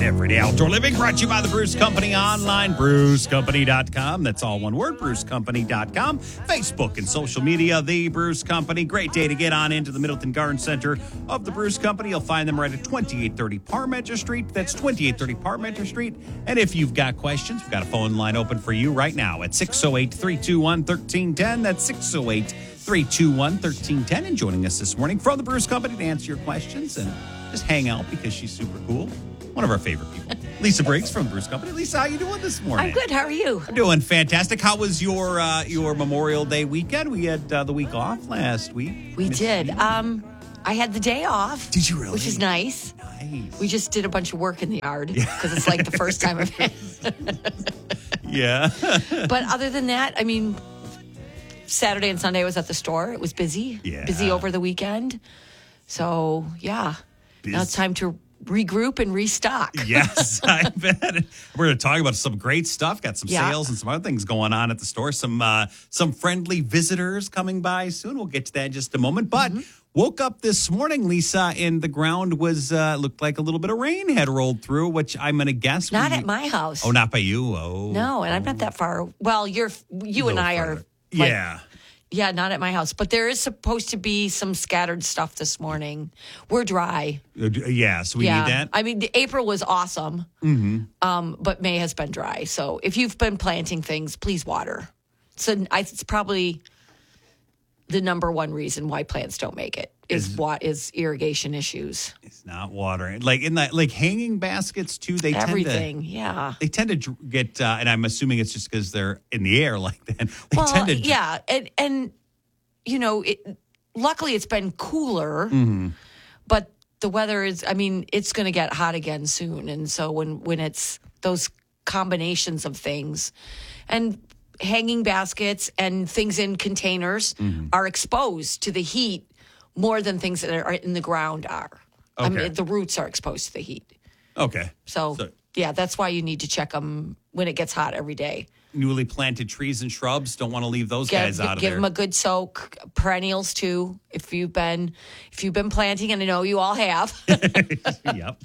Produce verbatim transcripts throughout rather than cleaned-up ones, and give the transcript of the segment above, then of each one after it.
Everyday Outdoor Living brought to you by the Bruce Company online, bruce company dot com. That's all one word, bruce company dot com. Facebook and social media, The Bruce Company. Great day to get on into the Middleton Garden Center of the Bruce Company. You'll find them right at twenty-eight thirty Parmenter Street. That's twenty-eight thirty Parmenter Street. And if you've got questions, we've got a phone line open for you right now at six oh eight, three two one, one three one zero. That's six oh eight, three two one, one three one zero. And joining us this morning from the Bruce Company to answer your questions and just hang out because she's super cool. One of our favorite people, Lisa Briggs from the Bruce Company. Lisa, how you doing this morning? I'm good. How are you? I'm doing fantastic. How was your uh, your Memorial Day weekend? We had uh, the week off last week. We Missed did. you. Um, I had the day off. Did you really? Which is nice. Nice. We just did a bunch of work in the yard because it's like the first time I've had. Yeah. But other than that, I mean, Saturday and Sunday I was at the store. It was busy. Yeah. Busy over the weekend. So, yeah. Busy. Now it's time to regroup and restock. Yes, I bet. We're going to talk about some great stuff. Got some Yeah. sales and some other things going on at the store. Some uh, some friendly visitors coming by soon. We'll get to that in just a moment. But Mm-hmm. woke up this morning, Lisa, and the ground was uh, looked like a little bit of rain had rolled through, which I'm going to guess. Not we, at my house. Oh, not by you. Oh, No, and I'm not that far. Well, you're you and little I are. further. like, Yeah. Yeah, not at my house. But there is supposed to be some scattered stuff this morning. We're dry. Uh, d- Yeah, so we yeah. need that. I mean, the April was awesome, mm-hmm. um, but May has been dry. So if you've been planting things, please water. So I, it's probably the number one reason why plants don't make it is Is- what is irrigation issues. It's not watering. Like in that, like hanging baskets too. They Everything, tend to, yeah. They tend to dr- get, uh, and I'm assuming it's just because they're in the air like that. They Well, tend to, dr- yeah, and and you know, it, luckily it's been cooler, Mm-hmm. but the weather is. I mean, it's going to get hot again soon, and so when when it's those combinations of things, and hanging baskets and things in containers Mm-hmm. are exposed to the heat more than things that are in the ground are. I Okay. mean, the roots are exposed to the heat. Okay. So, So- yeah, that's why you need to check them when it gets hot every day. Newly planted trees and shrubs, don't want to leave those Give, guys out of give there. them a good soak. Perennials too. If you've been, if you've been planting, and I know you all have. Yep.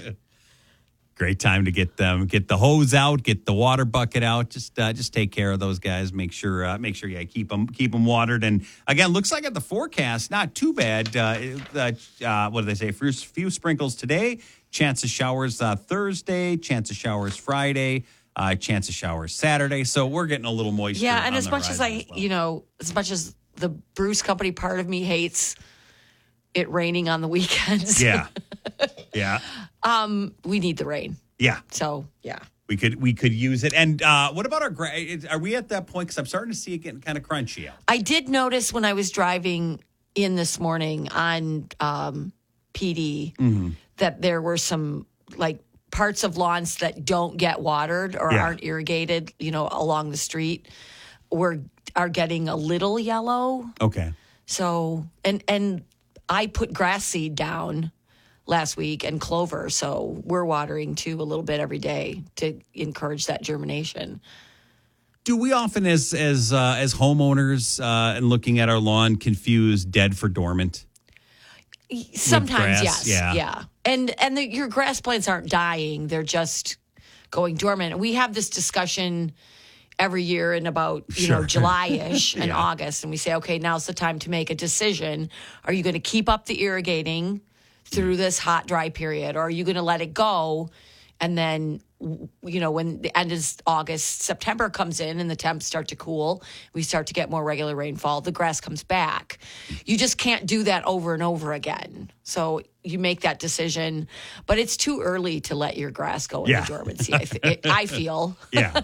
Great time to get them, get the hose out, get the water bucket out. Just, uh, just take care of those guys. Make sure, uh, make sure, yeah, keep them, keep them watered. And again, looks like at the forecast, not too bad. Uh, uh, uh, what do they say? Few, few sprinkles today. Chance of showers uh, Thursday. Chance of showers Friday. Uh, chance of showers Saturday. So we're getting a little moisture. Yeah, and on as the much as I, horizon well. you know, as much as the Bruce Company part of me hates it raining on the weekends. Yeah. Yeah. we need the rain. Yeah. So yeah. We could we could use it. And uh, what about our gra- are we at that point? Because I'm starting to see it getting kind of crunchy out. I did notice when I was driving in this morning on um, P D Mm-hmm. that there were some like parts of lawns that don't get watered or Yeah. aren't irrigated, you know, along the street, were are getting a little yellow. Okay. So and and I put grass seed down last week and clover, so we're watering too a little bit every day to encourage that germination. Do we often, as as uh, as homeowners, uh, and looking at our lawn, confuse dead for dormant? Sometimes, grass, yes, yeah. yeah, and and the, your grass plants aren't dying; they're just going dormant. And we have this discussion every year in about you know Sure. July-ish and Yeah. August, and we say, okay, now's the time to make a decision. Are you going to keep up the irrigating through this hot, dry period, or are you going to let it go? And then, you know, when the end is August, September comes in and the temps start to cool, we start to get more regular rainfall, the grass comes back. You just can't do that over and over again. So you make that decision, but it's too early to let your grass go into Yeah. dormancy, I, th- I feel. Yeah.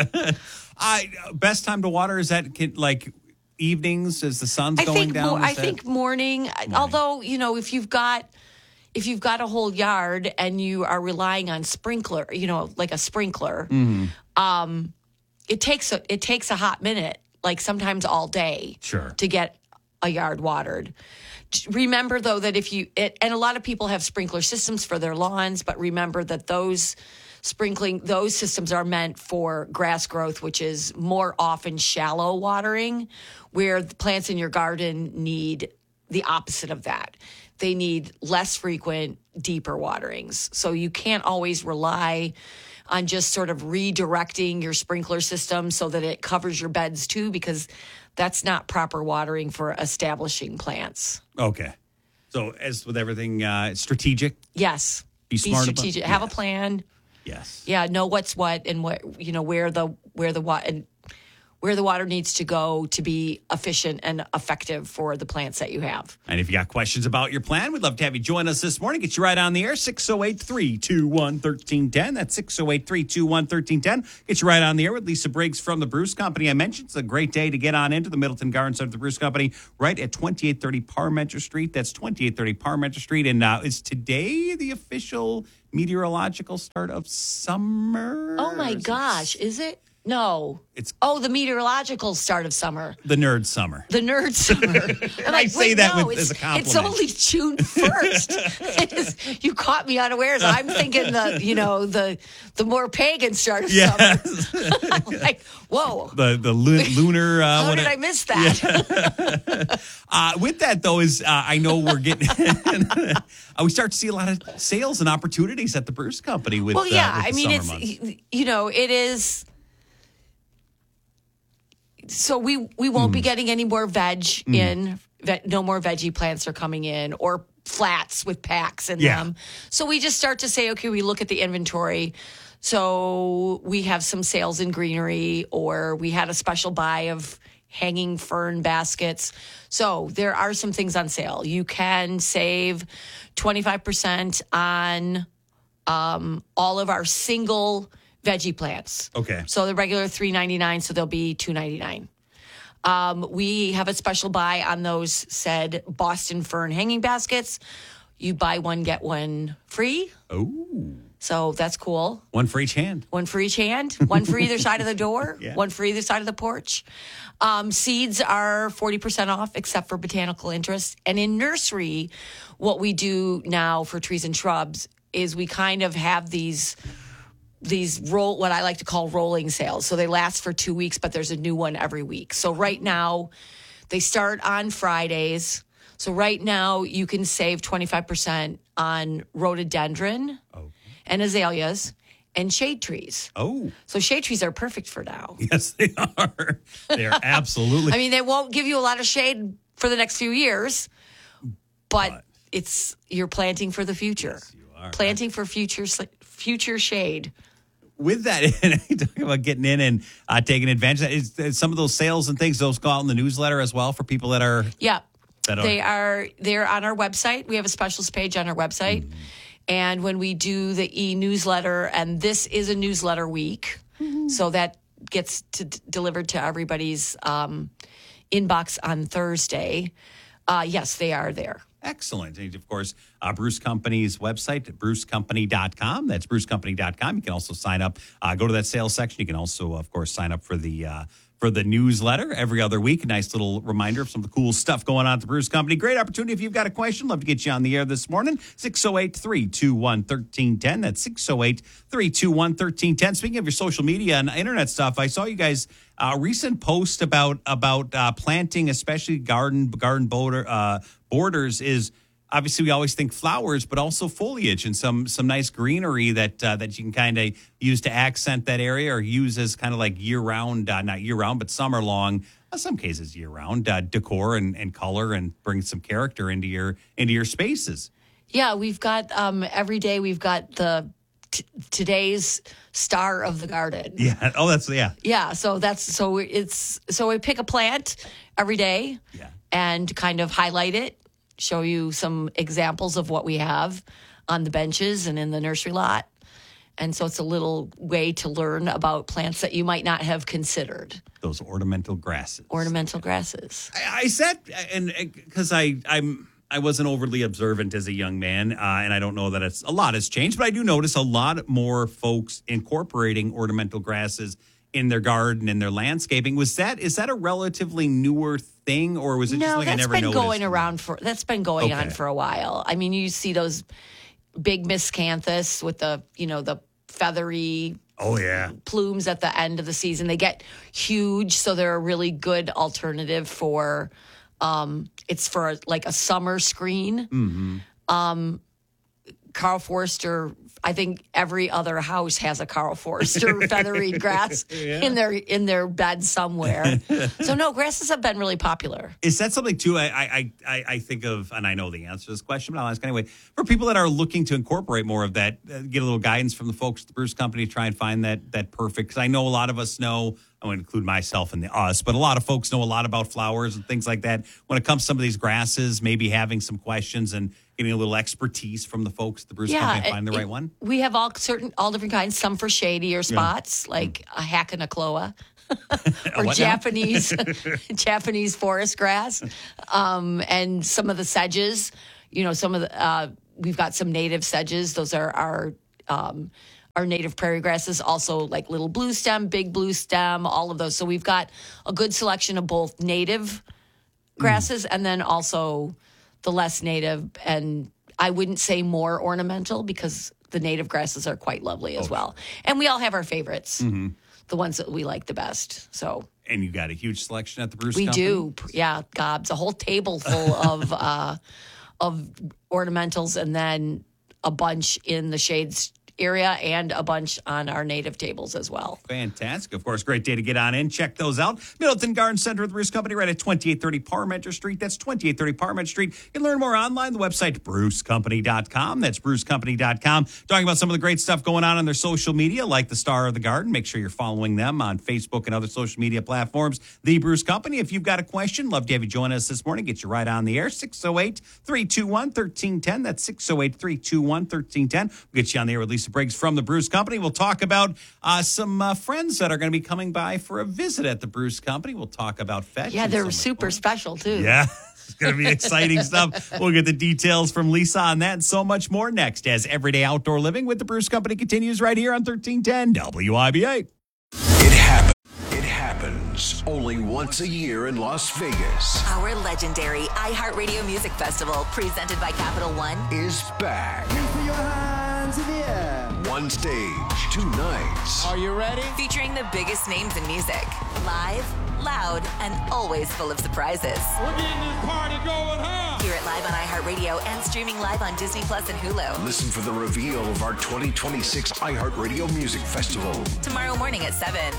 I best time to water is that kid, like evenings as the sun's I going think down. mo- is I that- think morning, although, you know, if you've got if you've got a whole yard and you are relying on sprinkler, you know, like a sprinkler, Mm-hmm. um, it takes a it takes a hot minute, like sometimes all day, Sure. to get a yard watered. Remember though that if you it, and a lot of people have sprinkler systems for their lawns, but remember that those sprinkling those systems are meant for grass growth, which is more often shallow watering, where the plants in your garden need the opposite of that. They need less frequent, deeper waterings. So you can't always rely on just sort of redirecting your sprinkler system so that it covers your beds too, because that's not proper watering for establishing plants. Okay. So as with everything, uh, strategic. Yes. Be smart about- strategic. Have yeah. a plan. Yes. Yeah, know what's what and what, you know, where the where the wa- and where the water needs to go to be efficient and effective for the plants that you have. And if you got questions about your plan, we'd love to have you join us this morning. Get you right on the air, six oh eight, three two one, one three one oh. That's six oh eight, three two one, one three one oh. Get you right on the air with Lisa Briggs from the Bruce Company. I mentioned it's a great day to get on into the Middleton Garden Center of the Bruce Company right at twenty-eight thirty Parmenter Street. That's twenty-eight thirty Parmenter Street. And uh, is today the official meteorological start of summer? Oh, my gosh. Is it? No. It's Oh, the meteorological start of summer. the nerd summer. The nerd summer. I'm I say that no, with- it's, as a compliment. It's only June first. It is, you caught me unawares. I'm thinking the, you know, the the more pagan start of Yes. summer. I'm like, whoa. The the lu- lunar. Uh, How what did it- I miss that? Uh, with that, though, is uh, I know we're getting, uh, we start to see a lot of sales and opportunities at the Bruce Company with, Well, yeah. uh, with I the mean, summer it's, months. you know, it is. So we, we won't Hmm. be getting any more veg in. Ve- no more veggie plants are coming in or flats with packs in Yeah. them. So we just start to say, okay, we look at the inventory. So we have some sales in greenery, or we had a special buy of hanging fern baskets. So there are some things on sale. You can save twenty-five percent on um, all of our single veggie plants. Okay. So the regular three ninety-nine, so they'll be two ninety-nine. Um, we have a special buy on those said Boston fern hanging baskets. You buy one, get one free. Oh, So that's cool. one for each hand. One for each hand, one for either side of the door, Yeah. one for either side of the porch. Um, seeds are forty percent off except for botanical interest. And in nursery, what we do now for trees and shrubs is we kind of have these these roll what I like to call rolling sales. So they last for two weeks, but there's a new one every week. So right now, they start on Fridays. So right now, you can save twenty-five percent on rhododendron and azaleas and shade trees. Oh, So shade trees are perfect for now. yes, they are. They are absolutely. I mean, they won't give you a lot of shade for the next few years, but, But- it's you're planting for the future. you are. Planting for future future shade. With that, and you talk about getting in and uh, taking advantage. Of that, is, is some of those sales and things, those go out in the newsletter as well for people that are. Yeah. That are They are they're on our website. We have a specials page on our website. Mm-hmm. And when we do the e-newsletter, and this is a newsletter week, Mm-hmm. so that gets to, delivered to everybody's um, inbox on Thursday. Uh, yes, they are there. Excellent. And of course, uh, Bruce Company's website, bruce company dot com. That's bruce company dot com. You can also sign up, uh, go to that sales section. You can also, of course, sign up for the uh, for the newsletter every other week. A nice little reminder of some of the cool stuff going on at the Bruce Company. Great opportunity if you've got a question. Love to get you on the air this morning. six oh eight, three two one, one three one oh. That's six oh eight, three two one, one three one oh. Speaking of your social media and internet stuff, I saw you guys a uh, recent post about about uh, planting, especially garden garden border, uh, borders is obviously we always think flowers, but also foliage and some some nice greenery that uh, that you can kind of use to accent that area or use as kind of like year round, uh, not year round, but summer long. In some cases, year round uh, decor and, and color and bring some character into your into your spaces. Yeah, we've got um, every day. We've got the t- today's star of the garden. Yeah. Oh, that's yeah. Yeah, so that's so it's so we pick a plant every day Yeah. and kind of highlight it, show you some examples of what we have on the benches and in the nursery lot. And so it's a little way to learn about plants that you might not have considered. Those ornamental grasses. Ornamental grasses. I, I said, and because I I'm I wasn't overly observant as a young man, uh, and I don't know that it's a lot has changed, but I do notice a lot more folks incorporating ornamental grasses in their garden and their landscaping. Was that is that a relatively newer thing, or was it No, just like I that's never been noticed? going around for that's been going on Okay. for a while. I mean, you see those big miscanthus with the you know the feathery Oh yeah, plumes at the end of the season. They get huge, so they're a really good alternative for. Um, it's for like a summer screen. Um, Carl Forster. I think every other house has a Carl Forster feathery grass yeah. in their in their bed somewhere. So no, grasses have been really popular. Is that something too? I I I, I think of, and I know the answer to this question, but I'll ask anyway. For people that are looking to incorporate more of that, uh, get a little guidance from the folks at the Bruce Company to try and find that that perfect. Because I know a lot of us know. I want to include myself in the us, but a lot of folks know a lot about flowers and things like that. When it comes to some of these grasses, maybe having some questions and getting a little expertise from the folks at the Bruce yeah, Company to find it, the right one. We have all certain, all different kinds. Some for shadier spots, yeah. like a Hakanakloa. or Japanese Japanese forest grass, um, and some of the sedges. You know, some of the uh, we've got some native sedges. Those are our um, our native prairie grasses. Also, like little blue stem, big blue stem, all of those. So we've got a good selection of both native grasses mm. and then also the less native. And I wouldn't say more ornamental because the native grasses are quite lovely as oh. well. And we all have our favorites. Mm-hmm. The ones that we like the best. So, and you got a huge selection at the Bruce we Company? do, yeah, gobs, a whole table full of uh, of ornamentals, and then a bunch in the shades area and a bunch on our native tables as well. Fantastic. Of course, great day to get on in. Check those out. Middleton Garden Center at the Bruce Company, right at twenty-eight thirty Parmenter Street. That's twenty-eight thirty Parmenter Street. You can learn more online. The website, bruce company dot com. That's bruce company dot com. Talking about some of the great stuff going on on their social media, like the Star of the Garden. Make sure you're following them on Facebook and other social media platforms. The Bruce Company. If you've got a question, love to have you join us this morning. Get you right on the air. six oh eight, three two one, one three one oh. That's six oh eight, three two one, one three one oh. We'll get you on the air with Lisa Briggs from the Bruce Company. We'll talk about uh, some uh, friends that are going to be coming by for a visit at the Bruce Company. We'll talk about fetch. Yeah, they're so super more. special, too. Yeah, it's going to be exciting stuff. We'll get the details from Lisa on that and so much more next as Everyday Outdoor Living with the Bruce Company continues right here on thirteen ten W I B A. It happens. It happens only once a year in Las Vegas. Our legendary iHeartRadio Music Festival, presented by Capital One, is back. Put your hands in the air. One stage, two nights. Are you ready? Featuring the biggest names in music. Live, loud, and always full of surprises. We're getting this party going, huh? Hear it live on iHeartRadio and streaming live on Disney Plus and Hulu. Listen for the reveal of our twenty twenty-six iHeartRadio Music Festival. Tomorrow morning at seven.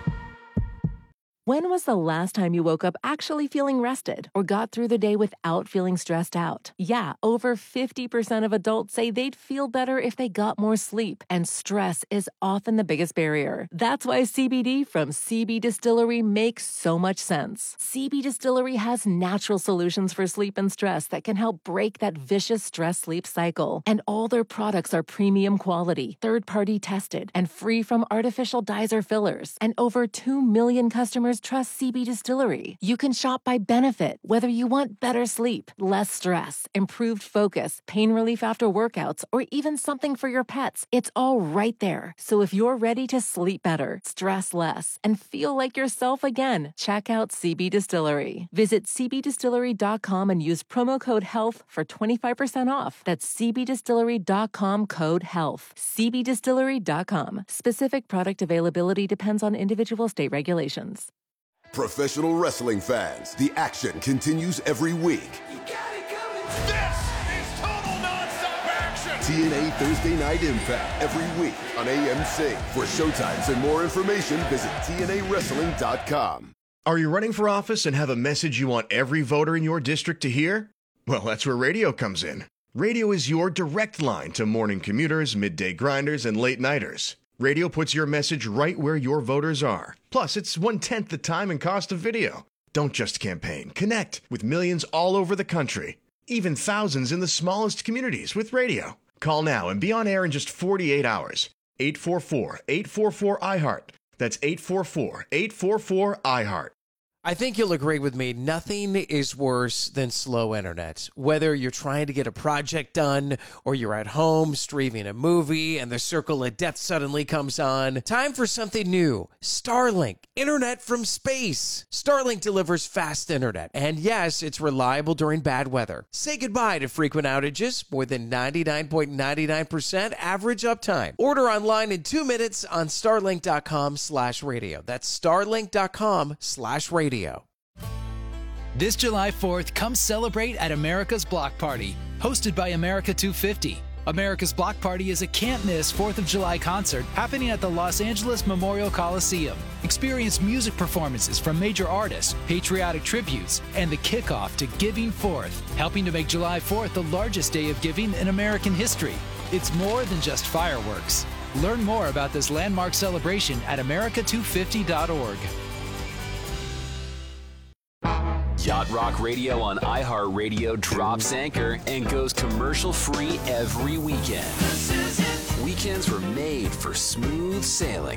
When was the last time you woke up actually feeling rested or got through the day without feeling stressed out? Yeah, over fifty percent of adults say they'd feel better if they got more sleep, and stress is often the biggest barrier. That's why C B D from C B Distillery makes so much sense. C B Distillery has natural solutions for sleep and stress that can help break that vicious stress-sleep cycle. And all their products are premium quality, third-party tested, and free from artificial dyes or fillers. And over two million customers trust C B Distillery. You can shop by benefit, whether you want better sleep, less stress, improved focus, pain relief after workouts, or even something for your pets. It's all right there. So if you're ready to sleep better, stress less, and feel like yourself again, check out C B Distillery. Visit c b distillery dot com and use promo code HEALTH for twenty-five percent off. That's c b distillery dot com, code HEALTH. c b distillery dot com. Specific product availability depends on individual state regulations. Professional wrestling fans, the action continues every week. You got it coming. This is total nonstop action. T N A Thursday Night Impact every week on A M C. For showtimes and more information, visit T N A wrestling dot com. Are you running for office and have a message you want every voter in your district to hear? Well, that's where radio comes in. Radio is your direct line to morning commuters, midday grinders, and late nighters. Radio puts your message right where your voters are. Plus, it's one-tenth the time and cost of video. Don't just campaign. Connect with millions all over the country. Even thousands in the smallest communities with radio. Call now and be on air in just forty-eight hours. eight four four, eight four four, I heart. That's eight four four, eight four four, I heart. I think you'll agree with me. Nothing is worse than slow internet. Whether you're trying to get a project done or you're at home streaming a movie and the circle of death suddenly comes on, time for something new. Starlink, internet from space. Starlink delivers fast internet. And yes, it's reliable during bad weather. Say goodbye to frequent outages. More than ninety-nine point nine nine percent average uptime. Order online in two minutes on starlink dot com slash radio. That's starlink dot com slash radio. This July fourth, come celebrate at America's Block Party, hosted by America two fifty. America's Block Party is a can't-miss fourth of July concert happening at the Los Angeles Memorial Coliseum. Experience music performances from major artists, patriotic tributes, and the kickoff to Giving Fourth, helping to make July fourth the largest day of giving in American history. It's more than just fireworks. Learn more about this landmark celebration at America two fifty dot org. Yacht Rock Radio on iHeartRadio drops anchor and goes commercial-free every weekend. Weekends were made for smooth sailing.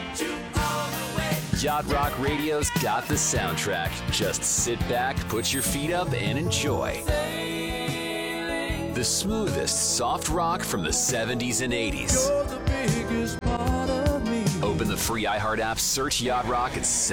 Yacht Rock Radio's got the soundtrack. Just sit back, put your feet up, and enjoy. The smoothest soft rock from the seventies and eighties. Open the free iHeart app, search Yacht Rock, and set